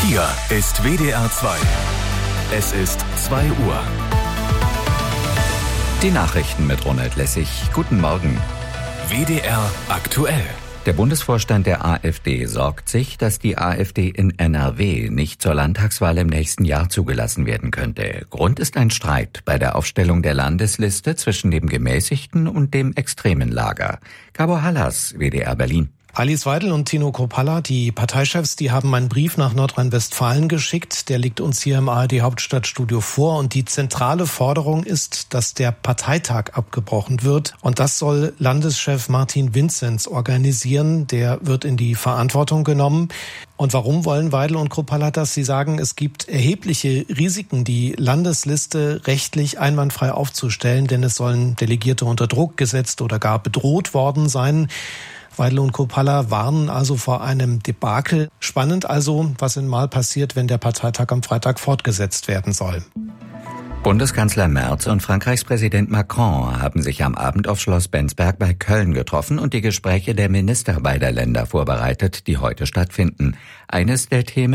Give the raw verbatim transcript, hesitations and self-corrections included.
Hier ist W D R zwei. Es ist zwei Uhr. Die Nachrichten mit Ronald Lessig. Guten Morgen. W D R aktuell. Der Bundesvorstand der AfD sorgt sich, dass die AfD in N R W nicht zur Landtagswahl im nächsten Jahr zugelassen werden könnte. Grund ist ein Streit bei der Aufstellung der Landesliste zwischen dem gemäßigten und dem extremen Lager. Gabor Hallas, W D R Berlin. Alice Weidel und Tino Kruppalla, die Parteichefs, die haben einen Brief nach Nordrhein-Westfalen geschickt. Der liegt uns hier im A R D-Hauptstadtstudio vor. Und die zentrale Forderung ist, dass der Parteitag abgebrochen wird. Und das soll Landeschef Martin Vinzenz organisieren. Der wird in die Verantwortung genommen. Und warum wollen Weidel und Kruppalla das? Sie sagen, es gibt erhebliche Risiken, die Landesliste rechtlich einwandfrei aufzustellen. Denn es sollen Delegierte unter Druck gesetzt oder gar bedroht worden sein. Weidel und Kruppalla warnen also vor einem Debakel. Spannend also, was in Mal passiert, wenn der Parteitag am Freitag fortgesetzt werden soll. Bundeskanzler Merz und Frankreichs Präsident Macron haben sich am Abend auf Schloss Bensberg bei Köln getroffen und die Gespräche der Minister beider Länder vorbereitet, die heute stattfinden. Eines der Themen